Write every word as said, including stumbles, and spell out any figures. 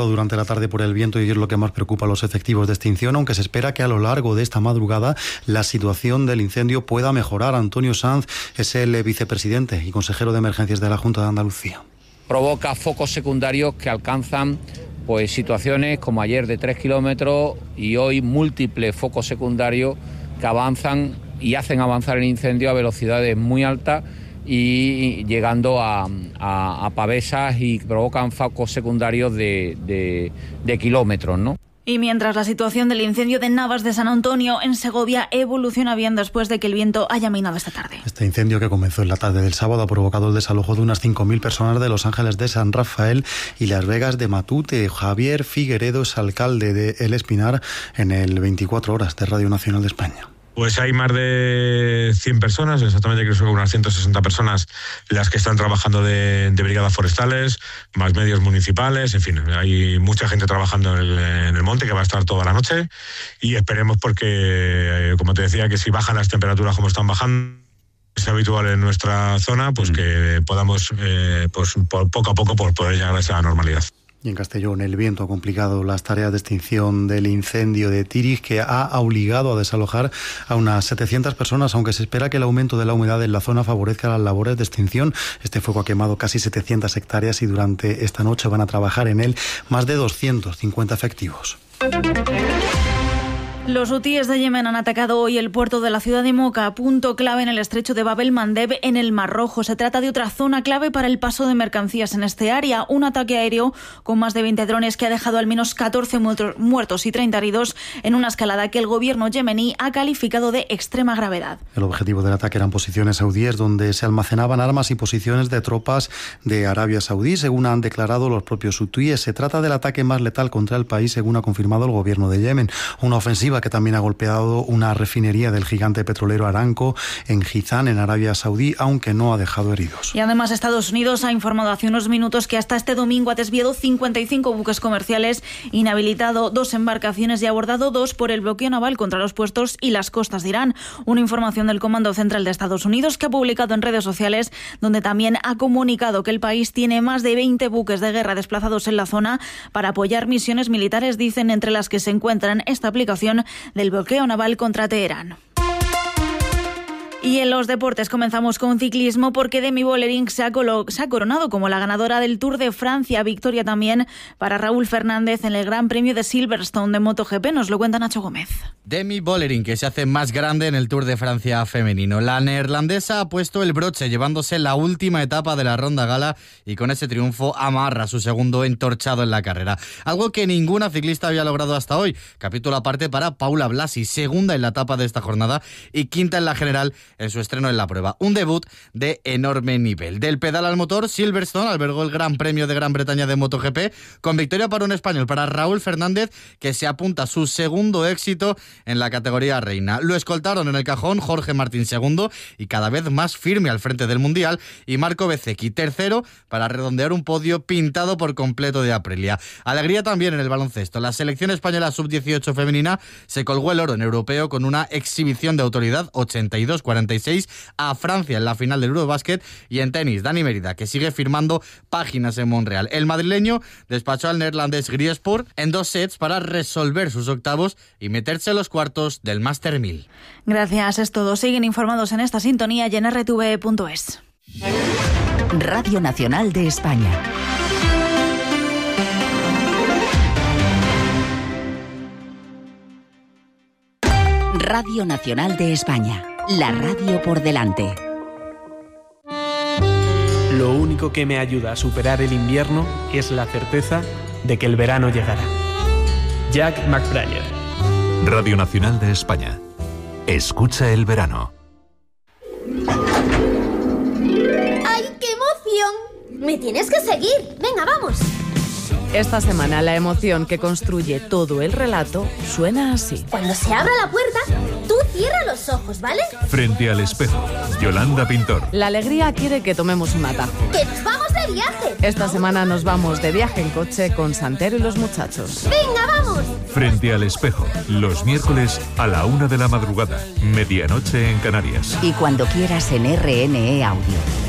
complicado durante la tarde por el viento y es lo que más preocupa a los efectivos de extinción, aunque se espera que a lo largo de esta madrugada la situación del incendio pueda mejorar. Antonio Sanz es el vicepresidente y consejero de emergencias de la Junta de Andalucía. Provoca focos secundarios que alcanzan pues situaciones como ayer de tres kilómetros y hoy múltiples focos secundarios que avanzan y hacen avanzar el incendio a velocidades muy altas y llegando a, a, a pavesas y provocan focos secundarios de, de, de kilómetros, ¿no? Y mientras la situación del incendio de Navas de San Antonio en Segovia evoluciona bien después de que el viento haya minado esta tarde. Este incendio, que comenzó en la tarde del sábado, ha provocado el desalojo de unas cinco mil personas de Los Ángeles de San Rafael y Las Vegas de Matute. Javier Figueredo es alcalde de El Espinar en el veinticuatro horas de Radio Nacional de España. Pues hay más de cien personas, exactamente creo que unas ciento sesenta personas las que están trabajando de, de brigadas forestales, más medios municipales, en fin, hay mucha gente trabajando en el, en el monte que va a estar toda la noche y esperemos porque, como te decía, que si bajan las temperaturas como están bajando, es habitual en nuestra zona, pues mm. que podamos, eh, pues por, poco a poco, por poder llegar a esa normalidad. Y en Castellón el viento ha complicado las tareas de extinción del incendio de Tírig, que ha obligado a desalojar a unas setecientas personas, aunque se espera que el aumento de la humedad en la zona favorezca las labores de extinción. Este fuego ha quemado casi setecientas hectáreas y durante esta noche van a trabajar en él más de doscientos cincuenta efectivos. Los hutíes de Yemen han atacado hoy el puerto de la ciudad de Moca, punto clave en el estrecho de Bab el-Mandeb en el Mar Rojo. Se trata de otra zona clave para el paso de mercancías en este área. Un ataque aéreo con más de veinte drones que ha dejado al menos catorce muertos y treinta heridos en una escalada que el gobierno yemení ha calificado de extrema gravedad. El objetivo del ataque eran posiciones saudíes donde se almacenaban armas y posiciones de tropas de Arabia Saudí, según han declarado los propios hutíes. Se trata del ataque más letal contra el país, según ha confirmado el gobierno de Yemen. Una ofensiva que también ha golpeado una refinería del gigante petrolero Aramco en Jizán, en Arabia Saudí, aunque no ha dejado heridos. Y además Estados Unidos ha informado hace unos minutos que hasta este domingo ha desviado cincuenta y cinco buques comerciales, inhabilitado dos embarcaciones y abordado dos por el bloqueo naval contra los puertos y las costas de Irán. Una información del Comando Central de Estados Unidos que ha publicado en redes sociales, donde también ha comunicado que el país tiene más de veinte buques de guerra desplazados en la zona para apoyar misiones militares, dicen, entre las que se encuentran esta aplicación del bloqueo naval contra Teherán. Y en los deportes comenzamos con ciclismo porque Demi Vollering se ha, colo- se ha coronado como la ganadora del Tour de Francia. Victoria también para Raúl Fernández en el Gran Premio de Silverstone de MotoGP. Nos lo cuenta Nacho Gómez. Demi Vollering, que se hace más grande en el Tour de Francia femenino. La neerlandesa ha puesto el broche llevándose la última etapa de la Ronda Gala y con ese triunfo amarra su segundo entorchado en la carrera. Algo que ninguna ciclista había logrado hasta hoy. Capítulo aparte para Paula Blasi, segunda en la etapa de esta jornada y quinta en la general en su estreno en la prueba. Un debut de enorme nivel. Del pedal al motor, Silverstone albergó el Gran Premio de Gran Bretaña de MotoGP con victoria para un español, para Raúl Fernández, que se apunta a su segundo éxito en la categoría reina. Lo escoltaron en el cajón Jorge Martín segundo y cada vez más firme al frente del Mundial, y Marco Bezzecchi tercero para redondear un podio pintado por completo de Aprilia. Alegría también en el baloncesto. La selección española sub dieciocho femenina se colgó el oro en europeo con una exhibición de autoridad ochenta y dos cuarenta y seis a Francia en la final del Eurobasket. Y en tenis, Dani Mérida, que sigue firmando páginas en Montreal. El madrileño despachó al neerlandés Griesport en dos sets para resolver sus octavos y meterse en los cuartos del Master mil. Gracias, es todo. Siguen informados en esta sintonía y en erre te ve punto es. Radio Nacional de España. Radio Nacional de España. La radio por delante. Lo único que me ayuda a superar el invierno es la certeza de que el verano llegará. Jack McBrayer. Radio Nacional de España. Escucha el verano. ¡Ay, qué emoción! Me tienes que seguir. Venga, vamos. Esta semana la emoción que construye todo el relato suena así. Cuando se abra la puerta, tú cierra los ojos, ¿vale? Frente al espejo, Yolanda Pintor. La alegría quiere que tomemos un atajo. ¡Que nos vamos de viaje! Esta semana nos vamos de viaje en coche con Santero y los muchachos. ¡Venga, vamos! Frente al espejo, los miércoles a la una de la madrugada, medianoche en Canarias. Y cuando quieras en erre ene e Audio.